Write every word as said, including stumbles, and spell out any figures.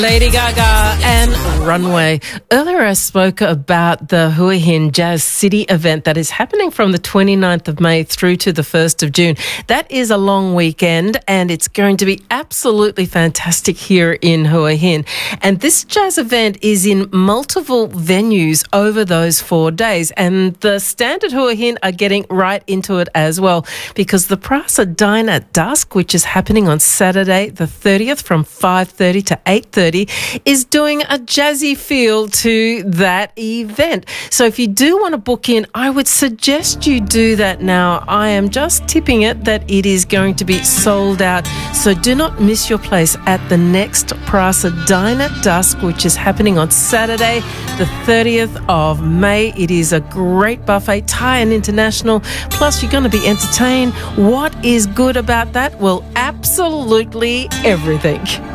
Lady Gaga and Runway. Earlier I spoke about the Hua Hin Jazz City event that is happening from the twenty-ninth of May through to the first of June. That is a long weekend and it's going to be absolutely fantastic here in Hua Hin. And this jazz event is in multiple venues over those four days. And the Standard Hua Hin are getting right into it as well, because the Prasa Dine at Dusk, which is happening on Saturday the thirtieth from five thirty to eight thirty, is doing a jazzy feel to that event. So if you do want to book in, I would suggest you do that now. I am just tipping it that it is going to be sold out. So do not miss your place at the next Prasa Dine at Dusk, which is happening on Saturday, the thirtieth of May. It is a great buffet, Thai and international. Plus, you're going to be entertained. What is good about that? Well, absolutely everything.